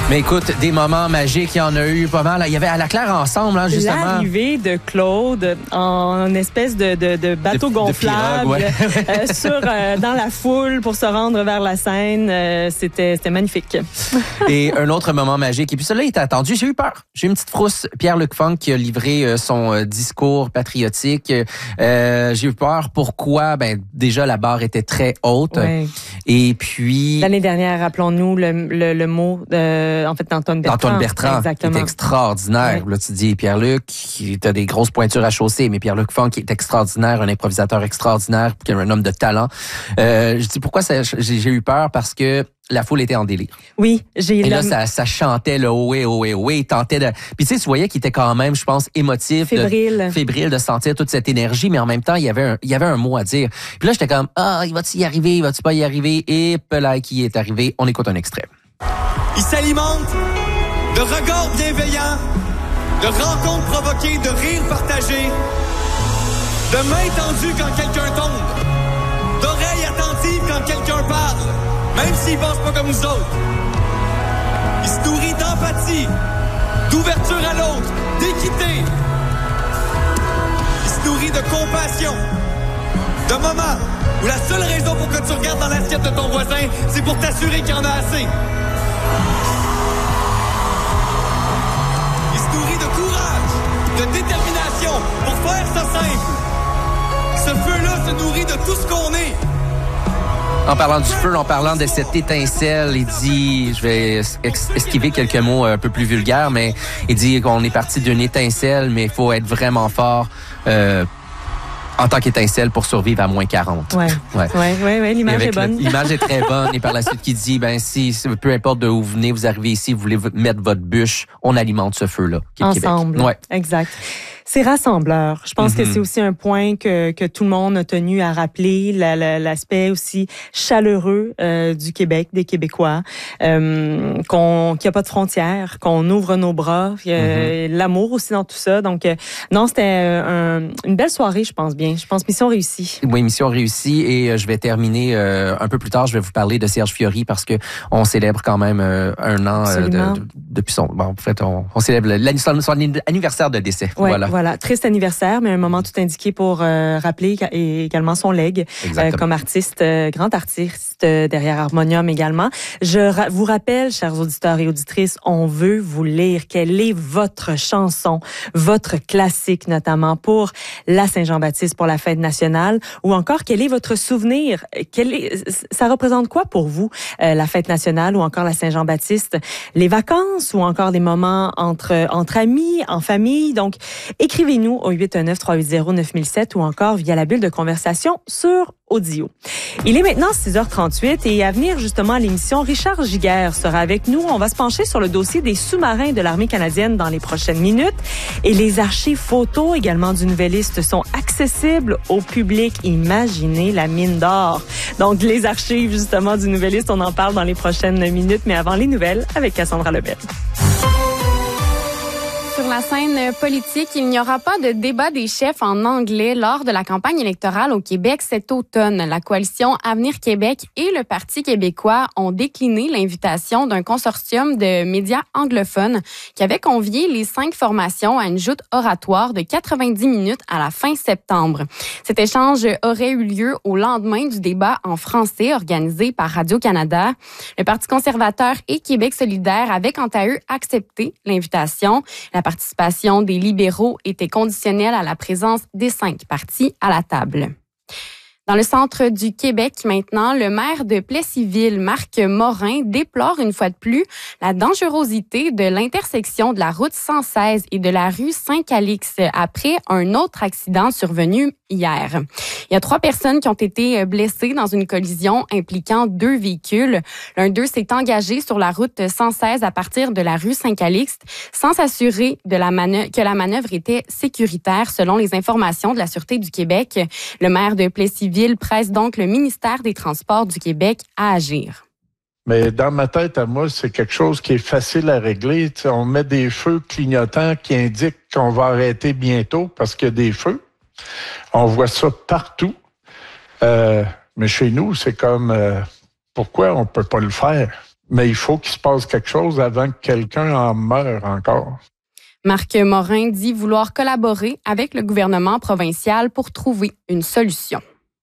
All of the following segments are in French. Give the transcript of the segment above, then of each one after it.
Mais écoute, des moments magiques, il y en a eu pas mal. Il y avait à la Claire ensemble, hein, justement. L'arrivée de Claude en espèce de bateau gonflable dans la foule pour se rendre vers la scène, c'était magnifique. Et un autre moment magique. Et puis celui-là, il était attendu. J'ai eu peur. J'ai eu une petite frousse. Pierre-Luc Funk qui a livré son discours patriotique. J'ai eu peur. Pourquoi? Ben déjà, la barre était très haute. Ouais. Et puis... L'année dernière, rappelons-nous le mot d'Antoine Bertrand. Antoine Bertrand, exactement. qui est extraordinaire. Ouais. Là, tu dis Pierre-Luc, qui a des grosses pointures à chausser, mais Pierre-Luc Funk qui est extraordinaire, un improvisateur extraordinaire, qui est un homme de talent. Je dis pourquoi j'ai eu peur? Parce que la foule était en délire. Oui, Et là, ça chantait le ohé, ohé, ohé. Il tentait de... Puis tu sais, tu voyais qu'il était quand même, je pense, émotif. Fébrile de sentir toute cette énergie, mais en même temps, il y avait un mot à dire. Puis là, j'étais comme, il va-tu y arriver? Va-tu pas y arriver? Et là, qui est arrivé? On écoute un extrait. Il s'alimente de regards bienveillants, de rencontres provoquées, de rires partagés, de mains tendues quand quelqu'un tombe, d'oreilles attentives quand quelqu'un parle, même s'il pense pas comme nous autres. Il se nourrit d'empathie, d'ouverture à l'autre, d'équité. Il se nourrit de compassion, de moments où la seule raison pour que tu regardes dans l'assiette de ton voisin, c'est pour t'assurer qu'il y en a assez. Il se nourrit de courage, de détermination pour faire ça simple. Ce feu-là se nourrit de tout ce qu'on est. En parlant du feu, en parlant de cette étincelle, il dit, je vais esquiver quelques mots un peu plus vulgaires, mais il dit qu'on est parti d'une étincelle, mais il faut être vraiment fort en tant qu'étincelle pour survivre à moins 40. Ouais, l'image est bonne. L'image est très bonne. Et par la suite, qui dit, si peu importe de où vous venez, vous arrivez ici, vous voulez mettre votre bûche, on alimente ce feu-là, qui est ensemble. Québec. Ouais. Exact. C'est rassembleur. Je pense que c'est aussi un point que tout le monde a tenu à rappeler, l'aspect aussi chaleureux du Québec, des Québécois, qu'il n'y a pas de frontières, qu'on ouvre nos bras, l'amour aussi dans tout ça. Donc, non, c'était une belle soirée, je pense bien. Je pense mission réussie. Oui, mission réussie. Et je vais terminer un peu plus tard. Je vais vous parler de Serge Fiori parce que on célèbre quand même un an depuis son... Bon, en fait, on célèbre son anniversaire de décès. Ouais, voilà, triste anniversaire, mais un moment tout indiqué pour rappeler également son legs comme artiste, grand artiste derrière Harmonium également. Je vous rappelle, chers auditeurs et auditrices, on veut vous lire. Quelle est votre chanson, votre classique notamment pour la Saint-Jean-Baptiste, pour la fête nationale, ou encore quel est votre souvenir? Ça représente quoi pour vous, la fête nationale ou encore la Saint-Jean-Baptiste? Les vacances ou encore des moments entre amis, en famille? Donc, écrivez-nous au 819-380-9007 ou encore via la bulle de conversation sur Audio. Il est maintenant 6h38 et à venir justement à l'émission, Richard Giguère sera avec nous. On va se pencher sur le dossier des sous-marins de l'armée canadienne dans les prochaines minutes. Et les archives photos également du Nouvelliste sont accessibles au public. Imaginez la mine d'or. Donc les archives justement du Nouvelliste, on en parle dans les prochaines minutes, mais avant les nouvelles avec Cassandra Lebel. Sur la scène politique, il n'y aura pas de débat des chefs en anglais lors de la campagne électorale au Québec cet automne. La coalition Avenir Québec et le Parti québécois ont décliné l'invitation d'un consortium de médias anglophones qui avait convié les 5 formations à une joute oratoire de 90 minutes à la fin septembre. Cet échange aurait eu lieu au lendemain du débat en français organisé par Radio-Canada. Le Parti conservateur et Québec solidaire avaient quant à eux accepté l'invitation. La participation des libéraux était conditionnelle à la présence des 5 partis à la table. Dans le centre du Québec maintenant, le maire de Plessisville, Marc Morin, déplore une fois de plus la dangerosité de l'intersection de la route 116 et de la rue Saint-Calix après un autre accident survenu hier. Il y a 3 personnes qui ont été blessées dans une collision impliquant 2 véhicules. L'un d'eux s'est engagé sur la route 116 à partir de la rue Saint-Calixte sans s'assurer que la manœuvre était sécuritaire selon les informations de la Sûreté du Québec. Le maire de Plessisville presse donc le ministère des Transports du Québec à agir. Mais dans ma tête, à moi, c'est quelque chose qui est facile à régler. T'sais, on met des feux clignotants qui indiquent qu'on va arrêter bientôt parce qu'il y a des feux. On voit ça partout. Mais chez nous, c'est comme... pourquoi on peut pas le faire? Mais il faut qu'il se passe quelque chose avant que quelqu'un en meure encore. Marc Morin dit vouloir collaborer avec le gouvernement provincial pour trouver une solution.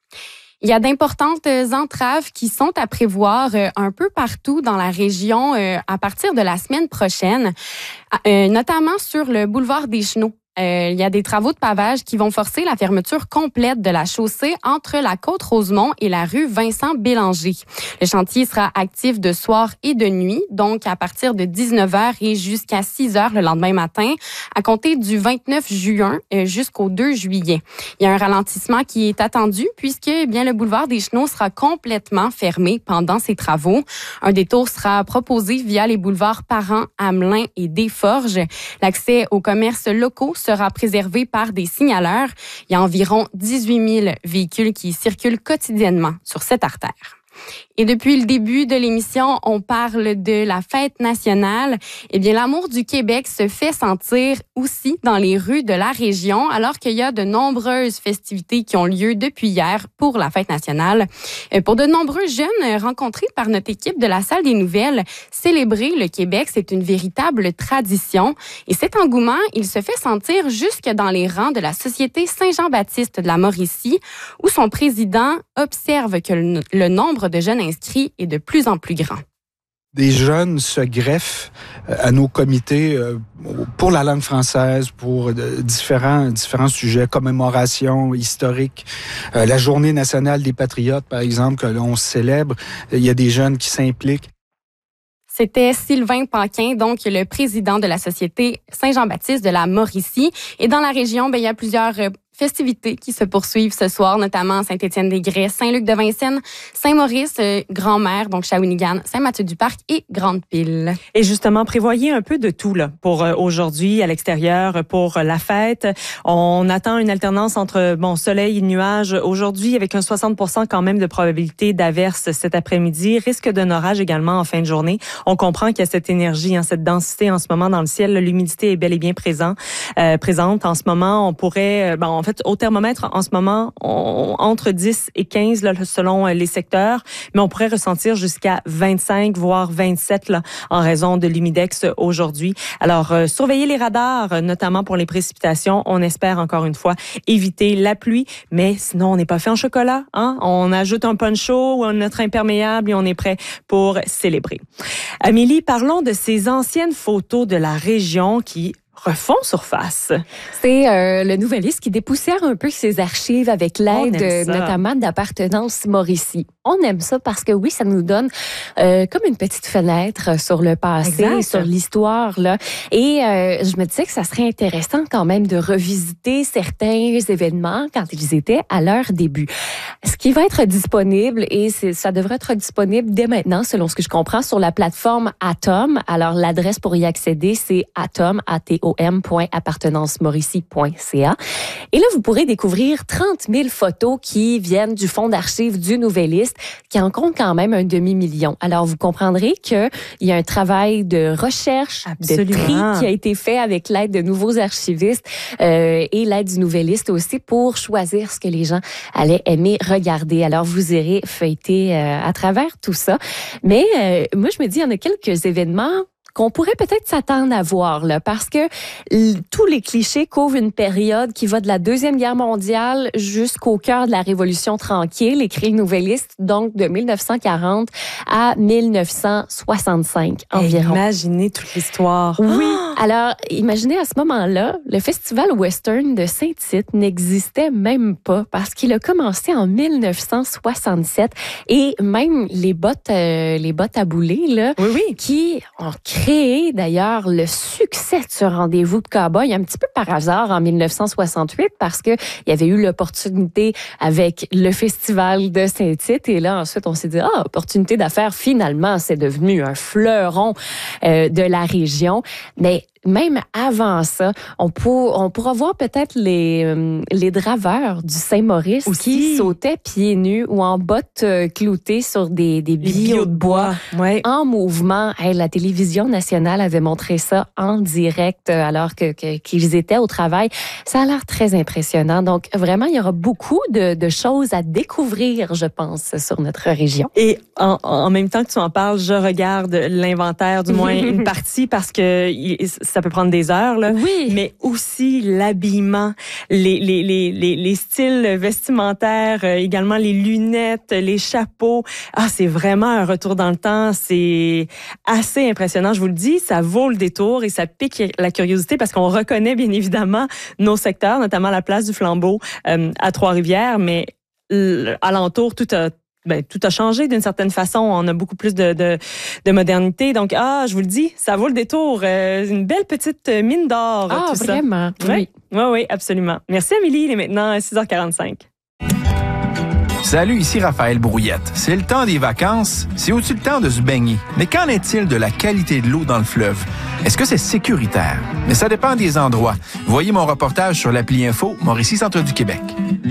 Il y a d'importantes entraves qui sont à prévoir un peu partout dans la région à partir de la semaine prochaine, notamment sur le boulevard des Chenaux. Il y a des travaux de pavage qui vont forcer la fermeture complète de la chaussée entre la Côte-Rosemont et la rue Vincent-Bélanger. Le chantier sera actif de soir et de nuit, donc à partir de 19h et jusqu'à 6h le lendemain matin, à compter du 29 juin jusqu'au 2 juillet. Il y a un ralentissement qui est attendu puisque le boulevard des Chenaux sera complètement fermé pendant ces travaux. Un détour sera proposé via les boulevards Parent, Hamelin et Desforges. L'accès aux commerces locaux sera préservé par des signaleurs. Il y a environ 18 000 véhicules qui circulent quotidiennement sur cette artère. Et depuis le début de l'émission, on parle de la fête nationale. Eh bien, l'amour du Québec se fait sentir aussi dans les rues de la région, alors qu'il y a de nombreuses festivités qui ont lieu depuis hier pour la fête nationale. Pour de nombreux jeunes rencontrés par notre équipe de la Salle des Nouvelles, célébrer le Québec, c'est une véritable tradition. Et cet engouement, il se fait sentir jusque dans les rangs de la Société Saint-Jean-Baptiste de la Mauricie, où son président observe que le nombre de jeunes inscrits est de plus en plus grand. Des jeunes se greffent à nos comités pour la langue française, pour différents sujets, commémorations historiques. La Journée nationale des patriotes, par exemple, que l'on célèbre, il y a des jeunes qui s'impliquent. C'était Sylvain Paquin, donc le président de la Société Saint-Jean-Baptiste de la Mauricie. Et dans la région, il y a plusieurs festivités qui se poursuivent ce soir, notamment Saint-Étienne-des-Grès, Saint-Luc-de-Vincennes, Saint-Maurice, Grand-Mère, donc Shawinigan, Saint-Mathieu-du-Parc et Grande-Pile. Et justement, prévoyez un peu de tout là pour aujourd'hui à l'extérieur pour la fête. On attend une alternance entre soleil et nuages aujourd'hui avec un 60% quand même de probabilité d'averse cet après-midi. Risque d'un orage également en fin de journée. On comprend qu'il y a cette énergie, cette densité en ce moment dans le ciel. L'humidité est bel et bien présente. En ce moment, on pourrait, en fait, au thermomètre, en ce moment, entre 10 et 15 là, selon les secteurs, mais on pourrait ressentir jusqu'à 25, voire 27 là, en raison de l'humidex aujourd'hui. Alors, surveillez les radars, notamment pour les précipitations. On espère, encore une fois, éviter la pluie, mais sinon, on n'est pas fait en chocolat. On ajoute un poncho ou notre imperméable et on est prêt pour célébrer. Amélie, parlons de ces anciennes photos de la région qui refont surface. C'est le Nouvelliste qui dépoussière un peu ses archives avec l'aide notamment d'Appartenance Mauricie. On aime ça parce que oui, ça nous donne comme une petite fenêtre sur le passé, exact, sur l'histoire là. Et je me disais que ça serait intéressant quand même de revisiter certains événements quand ils étaient à leur début. Ce qui va être disponible, et ça devrait être disponible dès maintenant, selon ce que je comprends, sur la plateforme Atom. Alors l'adresse pour y accéder, c'est atom.appartenancemauricie.ca. Et là, vous pourrez découvrir 30 000 photos qui viennent du fonds d'archives du Nouvelliste, qui en compte quand même 500 000. Alors, vous comprendrez qu'il y a un travail de recherche, absolument, de tri qui a été fait avec l'aide de nouveaux archivistes et l'aide du Nouvelliste aussi pour choisir ce que les gens allaient aimer regarder. Alors, vous irez feuilleter à travers tout ça. Mais moi, je me dis, il y en a quelques événements qu'on pourrait peut-être s'attendre à voir, là, parce que tous les clichés couvrent une période qui va de la Deuxième Guerre mondiale jusqu'au cœur de la Révolution tranquille, écrit le Nouvelliste, donc de 1940 à 1965 environ. Imaginez toute l'histoire. Oui. Alors, imaginez à ce moment-là, le Festival Western de Saint-Tite n'existait même pas parce qu'il a commencé en 1967 et même les bottes à boulet, là, qui ont créé d'ailleurs le succès de ce rendez-vous de cow-boy un petit peu par hasard en 1968 parce que il y avait eu l'opportunité avec le Festival de Saint-Tite et là ensuite on s'est dit opportunité d'affaires, finalement c'est devenu un fleuron de la région. Mais même avant ça, on pourra voir peut-être les draveurs du Saint-Maurice qui sautaient pieds nus ou en bottes cloutées sur des billots de bois en mouvement. Hey, la télévision nationale avait montré ça en direct alors qu'ils étaient au travail. Ça a l'air très impressionnant. Donc, vraiment, il y aura beaucoup de choses à découvrir, je pense, sur notre région. Et en même temps que tu en parles, je regarde l'inventaire, du moins une partie, parce que ça peut prendre des heures, là. Oui. Mais aussi l'habillement, les styles vestimentaires, également les lunettes, les chapeaux. Ah, c'est vraiment un retour dans le temps. C'est assez impressionnant. Je vous le dis, ça vaut le détour et ça pique la curiosité parce qu'on reconnaît bien évidemment nos secteurs, notamment la place du Flambeau à Trois-Rivières, mais alentour, tout a changé d'une certaine façon. On a beaucoup plus de modernité. Donc, je vous le dis, ça vaut le détour. Une belle petite mine d'or. Ah, tout vraiment? Ça. Oui, absolument. Merci, Amélie. Il est maintenant 6h45. Salut, ici Raphaël Brouillette. C'est le temps des vacances. C'est aussi le temps de se baigner. Mais qu'en est-il de la qualité de l'eau dans le fleuve? Est-ce que c'est sécuritaire? Mais ça dépend des endroits. Voyez mon reportage sur l'appli Info, Mauricie, Centre du Québec.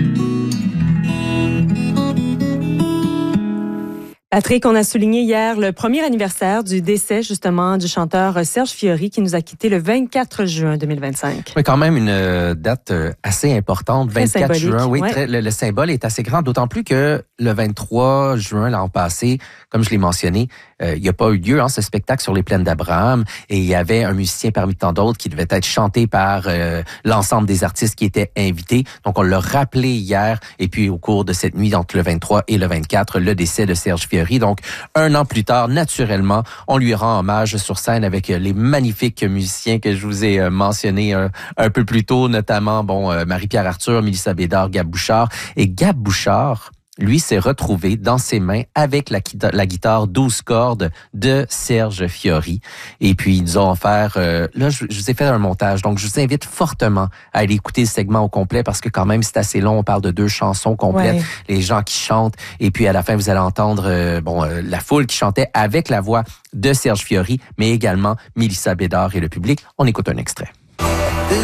Patrick, on a souligné hier le premier anniversaire du décès, justement, du chanteur Serge Fiori qui nous a quittés le 24 juin 2025. Oui, quand même une date assez importante, 24 juin. Oui, le symbole est assez grand, d'autant plus que le 23 juin l'an passé, comme je l'ai mentionné, il n'y a pas eu lieu, ce spectacle sur les plaines d'Abraham, et il y avait un musicien parmi tant d'autres qui devait être chanté par l'ensemble des artistes qui étaient invités. Donc, on l'a rappelé hier, et puis au cours de cette nuit, entre le 23 et le 24, le décès de Serge Fiori. Donc, un an plus tard, naturellement, on lui rend hommage sur scène avec les magnifiques musiciens que je vous ai mentionnés un peu plus tôt, notamment Marie-Pierre Arthur, Mélissa Bédard, Gab Bouchard. Et Gab Bouchard, lui, s'est retrouvé dans ses mains avec la guitare 12 cordes de Serge Fiori. Et puis, ils nous ont offert... là, je vous ai fait un montage, donc je vous invite fortement à aller écouter le segment au complet parce que quand même, c'est assez long. On parle de 2 chansons complètes, les gens qui chantent. Et puis, à la fin, vous allez entendre la foule qui chantait avec la voix de Serge Fiori, mais également Mélissa Bédard et le public. On écoute un extrait.